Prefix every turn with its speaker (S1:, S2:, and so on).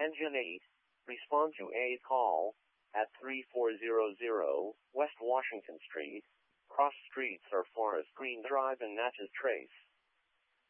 S1: Engine 8. Respond to a call at 3400 West Washington Street. Cross streets are Forest Green Drive and Natchez Trace.